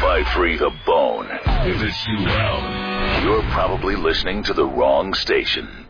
105.3 The Bone. If it's too loud, You're probably listening to the wrong station.